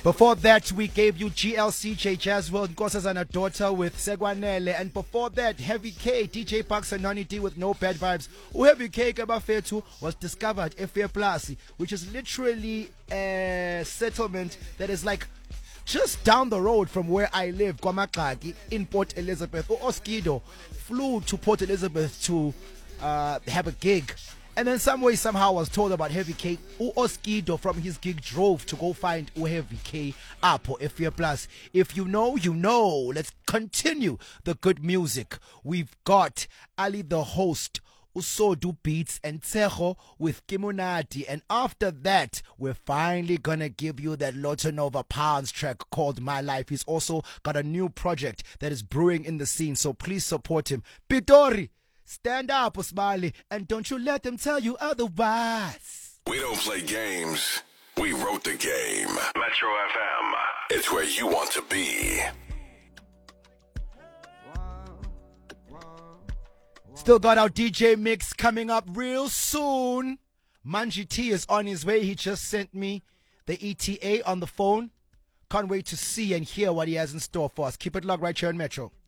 Before that, we gave you GLCJ Jazzwell Nkosazana Daughter with Segwanele. And before that, Heavy K, DJ Pax and Nani D with No Bad Vibes. Heavy K Kabafetu was discovered FA Plus, which is literally a settlement that is like just down the road from where I live, Kwamakaki, in Port Elizabeth. Oskido flew to Port Elizabeth to have a gig. And then some way, somehow, I was told about Heavy K. Oskido from his gig drove to go find Heavy K Apo FA Plus. If you know, you know. Let's continue the good music. We've got Ali the host, Usodu Beats, and Tseho with Kimunati. And after that, we're finally gonna give you that Lotto Nova Pounds track called My Life. He's also got a new project that is brewing in the scene, so please support him. Pitori, stand up, Usmali, and don't you let them tell you otherwise. We don't play games. We wrote the game. Metro FM. It's where you want to be. Still got our DJ mix coming up real soon. Manji T is on his way. He just sent me the ETA on the phone. Can't wait to see and hear what he has in store for us. Keep it locked right here on Metro.